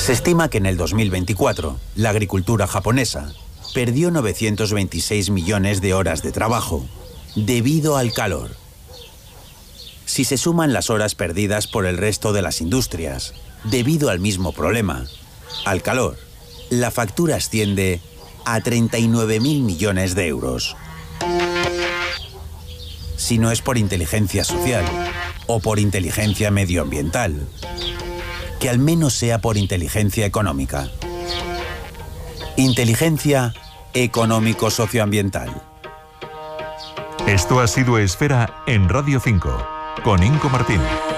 Se estima que en el 2024, la agricultura japonesa perdió 926 millones de horas de trabajo debido al calor. Si se suman las horas perdidas por el resto de las industrias, debido al mismo problema, al calor, la factura asciende a 39.000 millones de euros. Si no es por inteligencia social o por inteligencia medioambiental, que al menos sea por inteligencia económica. Inteligencia económico-socioambiental. Esto ha sido Esfera en Radio 5, con Inco Martín.